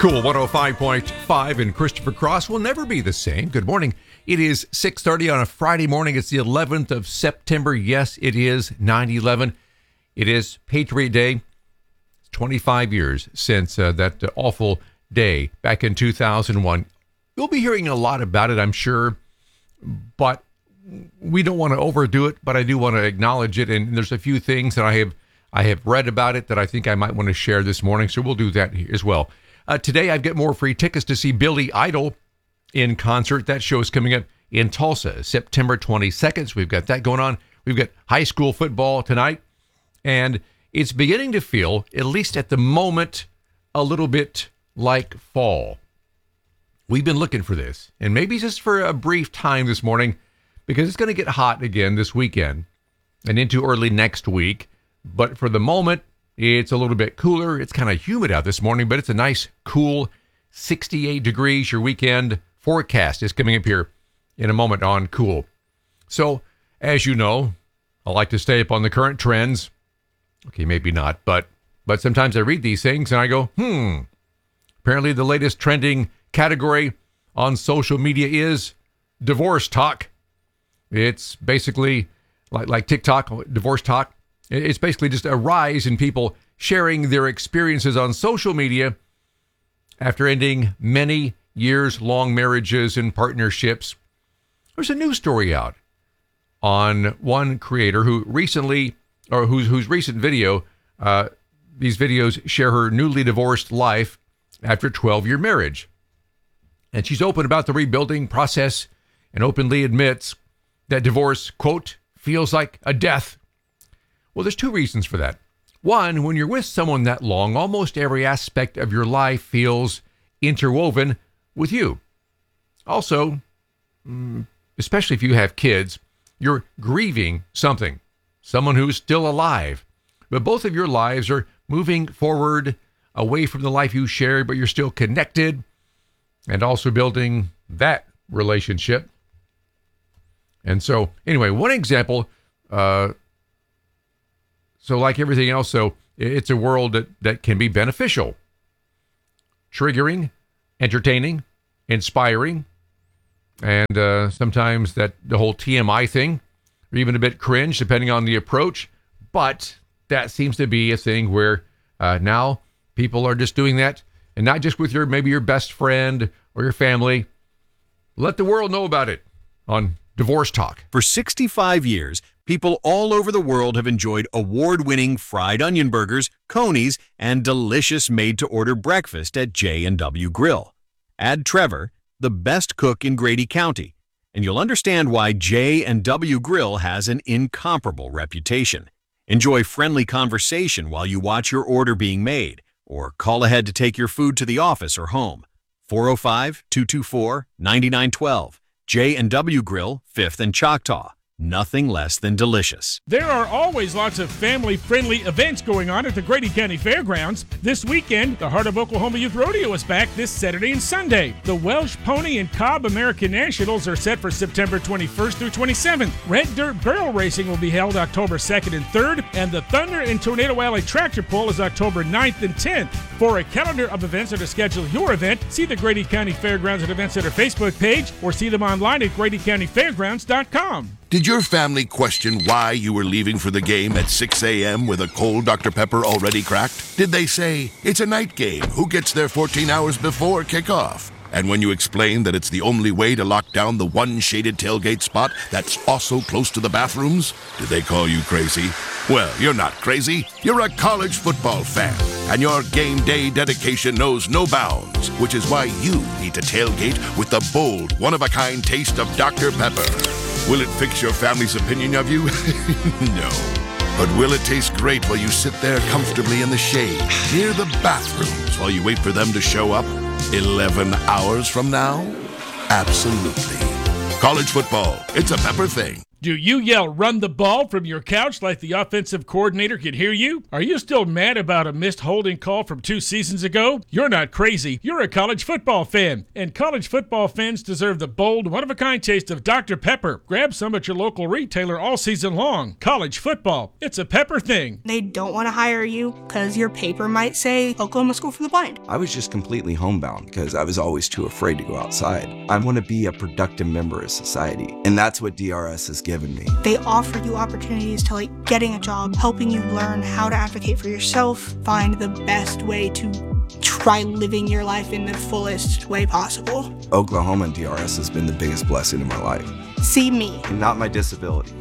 Cool 105.5 and Christopher Cross will never be the same. Good morning. It is 6:30 on a Friday morning. It's the 11th of September. Yes, it is 9/11. It is Patriot Day. 25 years since that awful day back in 2001. You'll be hearing a lot about it, I'm sure, but we don't want to overdo it, but I do want to acknowledge it. And there's a few things that I have read about it that I think I might want to share this morning. So we'll do that as well. Today, I've got more free tickets to see Billy Idol in concert. That show is coming up in Tulsa, September 22nd. So we've got that going on. We've got high school football tonight. And it's beginning to feel, at least at the moment, a little bit like fall. We've been looking for this. And maybe just for a brief time this morning, because it's going to get hot again this weekend and into early next week. But for the moment, it's a little bit cooler. It's kind of humid out this morning, but it's a nice, cool 68 degrees. Your weekend forecast is coming up here in a moment on Cool. So, as you know, I like to stay up on the current trends. Okay, maybe not, but sometimes I read these things and I go, Apparently the latest trending category on social media is divorce talk. It's basically like TikTok, divorce talk. It's basically just a rise in people sharing their experiences on social media after ending many years-long marriages and partnerships. There's a news story out on one creator who recently, or whose recent video, these videos share her newly divorced life after a 12-year marriage. And she's open about the rebuilding process and openly admits that divorce, quote, feels like a death. Well, there's two reasons for that. One, when you're with someone that long, almost every aspect of your life feels interwoven with you. Also, especially if you have kids, you're grieving something, someone who's still alive. But both of your lives are moving forward away from the life you shared, but you're still connected and also building that relationship. And so, anyway, one example, so like everything else, so it's a world that can be beneficial, triggering, entertaining, inspiring, and sometimes that the whole TMI thing, or even a bit cringe, depending on the approach. But that seems to be a thing where now people are just doing that, and not just with maybe your best friend or your family. Let the world know about it on Divorce Talk. For 65 years, people all over the world have enjoyed award-winning fried onion burgers, Coney's, and delicious made-to-order breakfast at J&W Grill. Add Trevor, the best cook in Grady County, and you'll understand why J&W Grill has an incomparable reputation. Enjoy friendly conversation while you watch your order being made, or call ahead to take your food to the office or home. 405-224-9912. J&W Grill, 5th and Choctaw. Nothing less than delicious. There are always lots of family-friendly events going on at the Grady County Fairgrounds. This weekend, the Heart of Oklahoma Youth Rodeo is back this Saturday and Sunday. The Welsh Pony and Cobb American Nationals are set for September 21st through 27th. Red Dirt Barrel Racing will be held October 2nd and 3rd, and the Thunder and Tornado Alley Tractor Pull is October 9th and 10th. For a calendar of events or to schedule your event, see the Grady County Fairgrounds and Event Center Facebook page or see them online at GradyCountyFairgrounds.com. Did your family question why you were leaving for the game at 6 a.m. with a cold Dr. Pepper already cracked? Did they say, it's a night game, who gets there 14 hours before kickoff? And when you explained that it's the only way to lock down the one shaded tailgate spot that's also close to the bathrooms, did they call you crazy? Well, you're not crazy. You're a college football fan. And your game day dedication knows no bounds, which is why you need to tailgate with the bold, one-of-a-kind taste of Dr. Pepper. Will it fix your family's opinion of you? No. But will it taste great while you sit there comfortably in the shade, near the bathrooms, while you wait for them to show up 11 hours from now? Absolutely. College football, it's a Pepper thing. Do you yell "run the ball" from your couch like the offensive coordinator can hear you? Are you still mad about a missed holding call from 2 seasons ago? You're not crazy. You're a college football fan. And college football fans deserve the bold, one-of-a-kind taste of Dr. Pepper. Grab some at your local retailer all season long. College football. It's a Pepper thing. They don't want to hire you because your paper might say Oklahoma School for the Blind. I was just completely homebound because I was always too afraid to go outside. I want to be a productive member of society, and that's what DRS has given me. They offer you opportunities to getting a job, helping you learn how to advocate for yourself, find the best way to try living your life in the fullest way possible. Oklahoma and DRS has been the biggest blessing in my life. See me. And not my disability.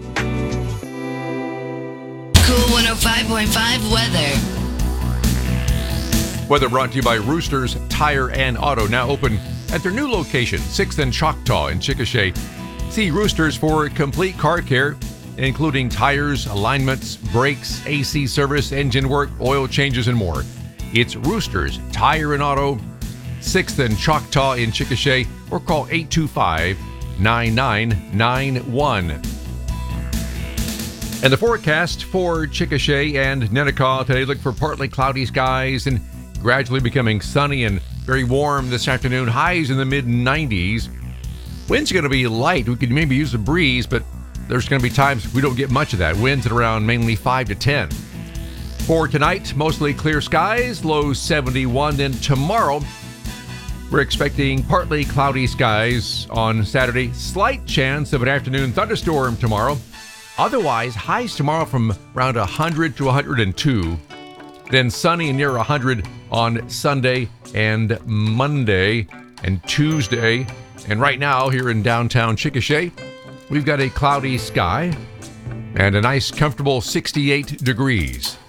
Cool 105.5 weather. Weather brought to you by Roosters Tire and Auto, now open at their new location, 6th and Choctaw in Chickasha. See Roosters for complete car care, including tires, alignments, brakes, AC service, engine work, oil changes, and more. It's Roosters Tire and Auto, 6th and Choctaw in Chickasha, or call 825-9991. And the forecast for Chickasha and Nenagah today, look for partly cloudy skies and gradually becoming sunny and very warm this afternoon. Highs in the mid-90s. Wind's going to be light. We could maybe use a breeze, but there's going to be times we don't get much of that. Winds at around mainly 5 to 10. For tonight, mostly clear skies, low 71. Then tomorrow, we're expecting partly cloudy skies on Saturday. Slight chance of an afternoon thunderstorm tomorrow. Otherwise, highs tomorrow from around 100 to 102. Then sunny and near 100 on Sunday and Monday and Tuesday. And right now, here in downtown Chickasha, we've got a cloudy sky and a nice, comfortable 68 degrees.